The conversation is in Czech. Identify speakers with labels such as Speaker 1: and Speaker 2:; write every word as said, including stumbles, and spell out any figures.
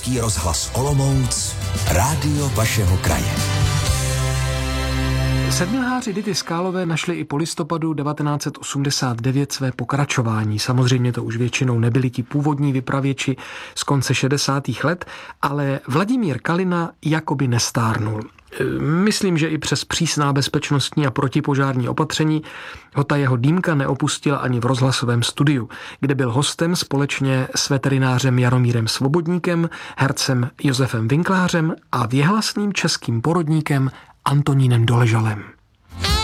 Speaker 1: Český rozhlas Olomouc, rádio vašeho kraje.
Speaker 2: Sedmilháři Dity Skálové našli i po listopadu devatenáct set osmdesát devět své pokračování. Samozřejmě to už většinou nebyli ti původní vypravěči z konce šedesátých let, ale Vladimír Kalina jakoby nestárnul. Myslím, že i přes přísná bezpečnostní a protipožární opatření ho ta jeho dýmka neopustila ani v rozhlasovém studiu, kde byl hostem společně s veterinářem Jaromírem Svobodníkem, hercem Josefem Winklářem a věhlasným českým porodníkem Antonínem Doležalem.